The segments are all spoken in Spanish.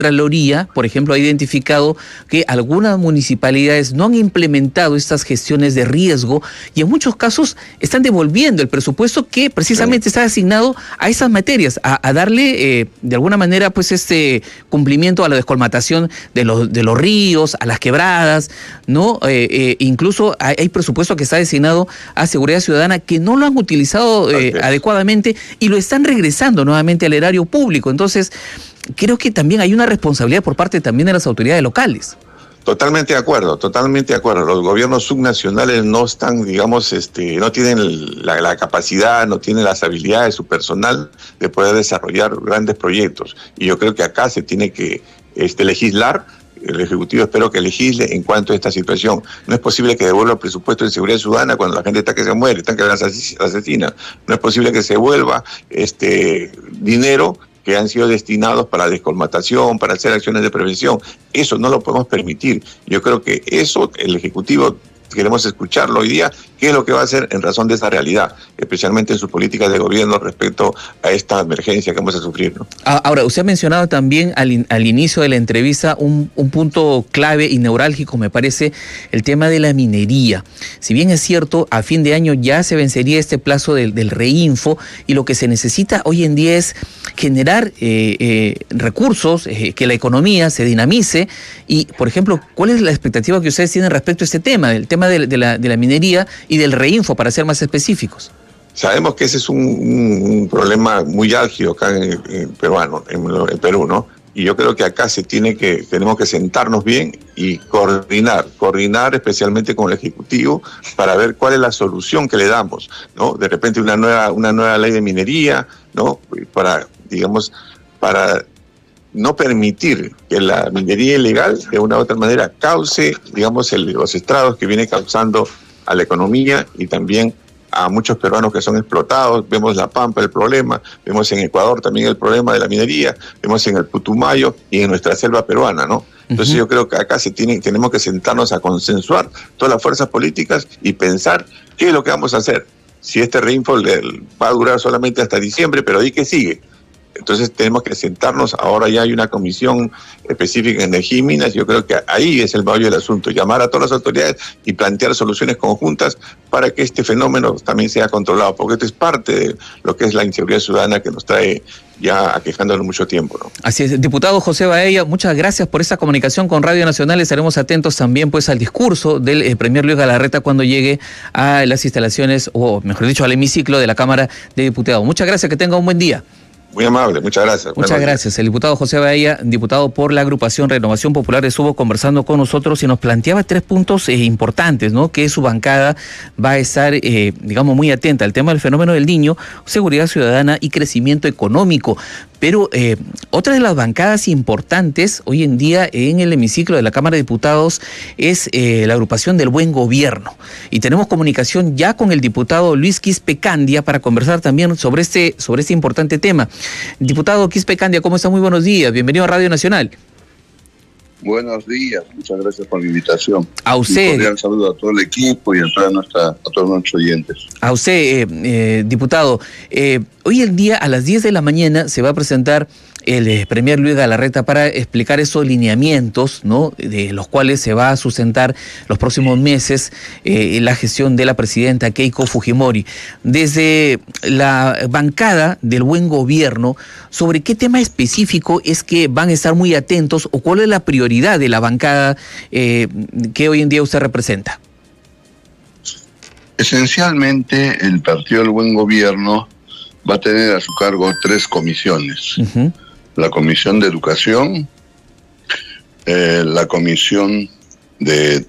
Contraloría, por ejemplo, ha identificado que algunas municipalidades no han implementado estas gestiones de riesgo y en muchos casos están devolviendo el presupuesto que precisamente está asignado a esas materias, a darle de alguna manera pues cumplimiento a la descolmatación de los ríos, a las quebradas, ¿no? Incluso hay presupuesto que está destinado a seguridad ciudadana que no lo han utilizado adecuadamente y lo están regresando nuevamente al erario público. Entonces, creo que también hay una responsabilidad por parte también de las autoridades locales. Totalmente de acuerdo, totalmente de acuerdo. Los gobiernos subnacionales no están, digamos, no tienen la capacidad, no tienen las habilidades, su personal de poder desarrollar grandes proyectos. Y yo creo que acá se tiene que legislar. El Ejecutivo espero que legisle en cuanto a esta situación. No es posible que devuelva el presupuesto de seguridad ciudadana cuando la gente está que se muere, están que las asesina. No es posible que se devuelva dinero que han sido destinados para descolmatación, para hacer acciones de prevención. Eso no lo podemos permitir. Yo creo que eso el Ejecutivo queremos escucharlo hoy día, qué es lo que va a hacer en razón de esa realidad, especialmente en sus políticas de gobierno respecto a esta emergencia que vamos a sufrir, ¿no? Ahora, usted ha mencionado también al inicio de la entrevista un punto clave y neurálgico, me parece, el tema de la minería. Si bien es cierto, a fin de año ya se vencería este plazo del reinfo y lo que se necesita hoy en día es generar recursos, que la economía se dinamice y, por ejemplo, ¿cuál es la expectativa que ustedes tienen respecto a este tema, el tema de la minería y del reinfo, para ser más específicos? Sabemos que ese es un problema muy álgido acá en Perú, ¿no? Y yo creo que acá tenemos que sentarnos bien y coordinar especialmente con el Ejecutivo para ver cuál es la solución que le damos, ¿no? De repente una nueva ley de minería, ¿no? Para no permitir que la minería ilegal de una u otra manera cause, digamos, los estragos que viene causando a la economía y también a muchos peruanos que son explotados. Vemos La Pampa el problema, vemos en Ecuador también el problema de la minería, vemos en el Putumayo y en nuestra selva peruana, ¿no? Entonces yo creo que acá tenemos que sentarnos a consensuar todas las fuerzas políticas y pensar qué es lo que vamos a hacer. Si este reinfo va a durar solamente hasta diciembre, pero ¿y qué sigue? Entonces tenemos que sentarnos, ahora ya hay una comisión específica en Energía y Minas, yo creo que ahí es el meollo del asunto, llamar a todas las autoridades y plantear soluciones conjuntas para que este fenómeno también sea controlado, porque esto es parte de lo que es la inseguridad ciudadana que nos trae ya aquejándonos mucho tiempo, ¿no? Así es. Diputado José Baella, muchas gracias por esta comunicación con Radio Nacional. Estaremos atentos también pues al discurso del Premier Luis Galarreta cuando llegue a las instalaciones, o mejor dicho, al hemiciclo de la Cámara de Diputados. Muchas gracias, que tenga un buen día. Muy amable, muchas gracias. Muchas gracias. El diputado José Baella, diputado por la agrupación Renovación Popular, estuvo conversando con nosotros y nos planteaba 3 puntos importantes, ¿no? Que su bancada va a estar, digamos, muy atenta al tema del fenómeno del Niño, seguridad ciudadana y crecimiento económico. Pero otra de las bancadas importantes hoy en día en el hemiciclo de la Cámara de Diputados es la agrupación del Buen Gobierno. Y tenemos comunicación ya con el diputado Luis Quispe Candia para conversar también sobre este importante tema. Diputado Quispe Candia, ¿cómo está? Muy buenos días. Bienvenido a Radio Nacional. Buenos días, muchas gracias por la invitación. A usted. Un cordial saludo a todo el equipo y a todos nuestros oyentes. A usted, diputado. Hoy en día a las 10 de la mañana se va a presentar el Premier Luis Galarreta para explicar esos lineamientos, ¿no? De los cuales se va a sustentar los próximos meses la gestión de la presidenta Keiko Fujimori. Desde la bancada del Buen Gobierno, ¿sobre qué tema específico es que van a estar muy atentos o cuál es la prioridad de la bancada que hoy en día usted representa? Esencialmente, el Partido del Buen Gobierno va a tener a su cargo 3 comisiones. Uh-huh. La Comisión de Educación, la Comisión de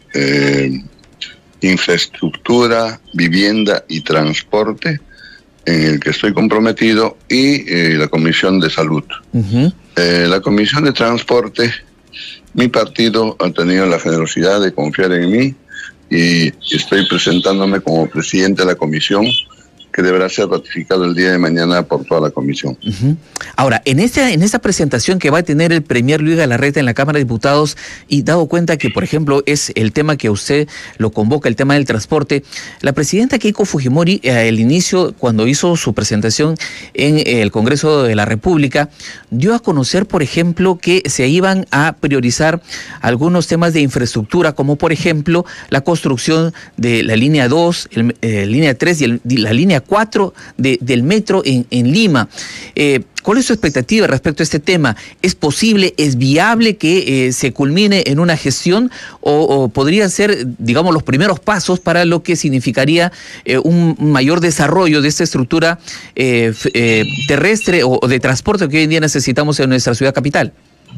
Infraestructura, Vivienda y Transporte, en el que estoy comprometido, y la Comisión de Salud. Uh-huh. La Comisión de Transporte, mi partido ha tenido la generosidad de confiar en mí y estoy presentándome como presidente de la comisión que deberá ser ratificado el día de mañana por toda la comisión. Ahora, en esta presentación que va a tener el premier Luis Galarreta en la Cámara de Diputados, y dado cuenta que, por ejemplo, es el tema que usted lo convoca, el tema del transporte, la presidenta Keiko Fujimori, al inicio, cuando hizo su presentación en el Congreso de la República, dio a conocer, por ejemplo, que se iban a priorizar algunos temas de infraestructura, como por ejemplo la construcción de la línea 2, línea 3 y la línea 4 del metro en Lima. ¿Cuál es su expectativa respecto a este tema? ¿Es posible, es viable que se culmine en una gestión o podrían ser, digamos, los primeros pasos para lo que significaría un mayor desarrollo de esta estructura terrestre o de transporte que hoy en día necesitamos en nuestra ciudad capital?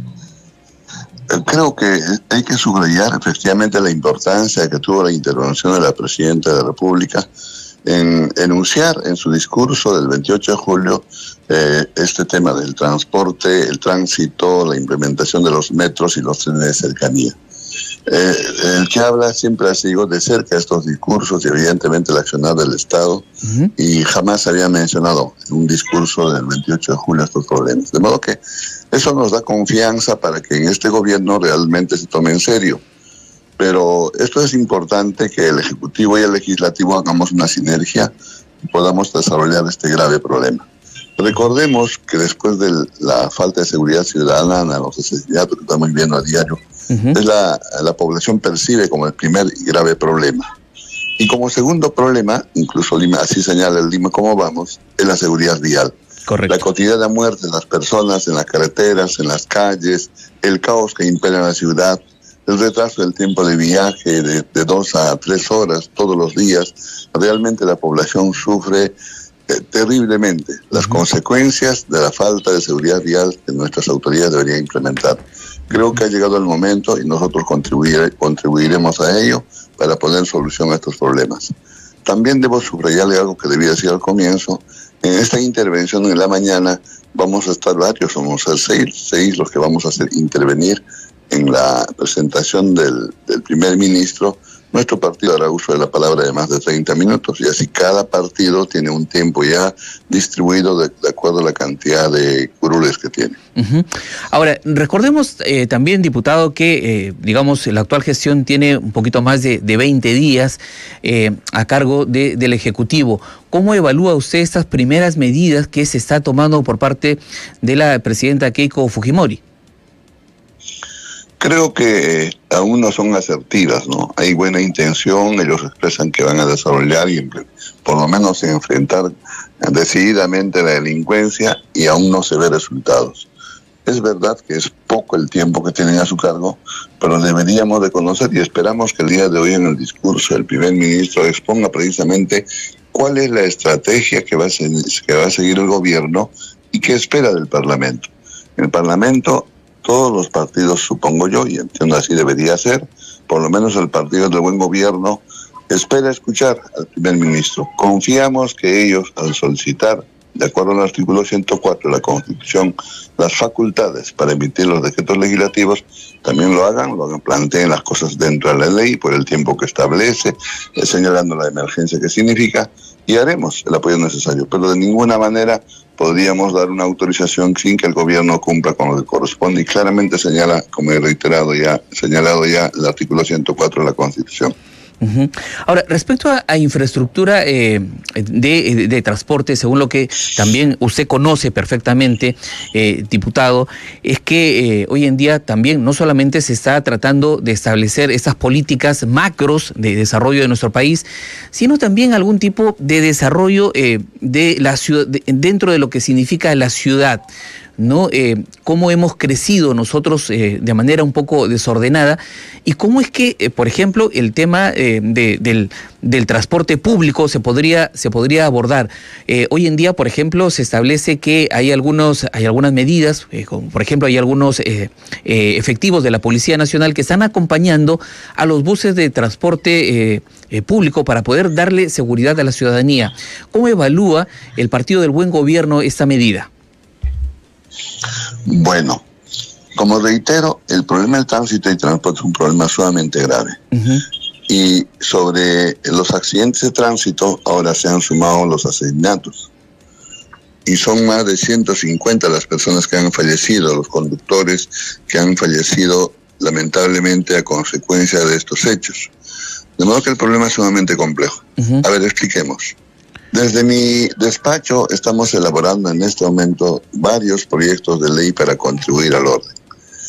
Creo que hay que subrayar efectivamente la importancia que tuvo la intervención de la Presidenta de la República en enunciar en su discurso del 28 de julio este tema del transporte, el tránsito, la implementación de los metros y los trenes de cercanía. El que habla siempre ha seguido de cerca estos discursos y evidentemente el accionar del Estado, y jamás había mencionado en un discurso del 28 de julio estos problemas. De modo que eso nos da confianza para que en este gobierno realmente se tome en serio. Pero esto es importante, que el Ejecutivo y el Legislativo hagamos una sinergia y podamos desarrollar este grave problema. Recordemos que después de la falta de seguridad ciudadana, los asesinatos que estamos viendo a diario, la población percibe como el primer y grave problema. Y como segundo problema, incluso Lima, así señala el Lima Cómo Vamos, es la seguridad vial. Correcto. La cotidiana muerte de las personas en las carreteras, en las calles, el caos que impera en la ciudad, el retraso del tiempo de viaje de 2 a 3 horas todos los días. Realmente la población sufre terriblemente las consecuencias de la falta de seguridad vial que nuestras autoridades deberían implementar. Creo que ha llegado el momento y nosotros contribuiremos a ello para poner solución a estos problemas. También debo subrayarle algo que debía decir al comienzo. En esta intervención en la mañana vamos a estar varios, vamos a ser seis los que vamos a hacer intervenir en la presentación del primer ministro. Nuestro partido hará uso de la palabra de más de 30 minutos y así cada partido tiene un tiempo ya distribuido de acuerdo a la cantidad de curules que tiene. Ahora, recordemos también, diputado, que digamos la actual gestión tiene un poquito más de 20 días a cargo del Ejecutivo. ¿Cómo evalúa usted estas primeras medidas que se está tomando por parte de la presidenta Keiko Fujimori? Creo que aún no son asertivas, ¿no? Hay buena intención, ellos expresan que van a desarrollar y por lo menos enfrentar decididamente la delincuencia y aún no se ve resultados. Es verdad que es poco el tiempo que tienen a su cargo, pero deberíamos de conocer y esperamos que el día de hoy en el discurso el primer ministro exponga precisamente cuál es la estrategia que va a seguir el gobierno y qué espera del Parlamento. El Parlamento, todos los partidos, supongo yo, y entiendo así debería ser, por lo menos el Partido del Buen Gobierno, espera escuchar al primer ministro. Confiamos que ellos, al solicitar, de acuerdo al artículo 104 de la Constitución, las facultades para emitir los decretos legislativos, también lo hagan, planteen las cosas dentro de la ley por el tiempo que establece, señalando la emergencia que significa, y haremos el apoyo necesario, pero de ninguna manera podríamos dar una autorización sin que el gobierno cumpla con lo que corresponde, y claramente señala, como he señalado ya el artículo 104 de la Constitución. Ahora, respecto a infraestructura de transporte, según lo que también usted conoce perfectamente, diputado, es que hoy en día también no solamente se está tratando de establecer estas políticas macros de desarrollo de nuestro país, sino también algún tipo de desarrollo de la ciudad, dentro de lo que significa la ciudad, ¿no? Cómo hemos crecido nosotros de manera un poco desordenada y cómo es que, por ejemplo, el tema del transporte público se podría abordar. Hoy en día, por ejemplo, se establece que hay algunas medidas, como por ejemplo hay algunos efectivos de la Policía Nacional que están acompañando a los buses de transporte público para poder darle seguridad a la ciudadanía. ¿Cómo evalúa el Partido del Buen Gobierno esta medida? Bueno, como reitero, el problema del tránsito y transporte es un problema sumamente grave. Y sobre los accidentes de tránsito, ahora se han sumado los asesinatos. Y son más de 150 las personas que han fallecido, los conductores que han fallecido lamentablemente a consecuencia de estos hechos. De modo que el problema es sumamente complejo. A ver, expliquemos. Desde mi despacho estamos elaborando en este momento varios proyectos de ley para contribuir al orden.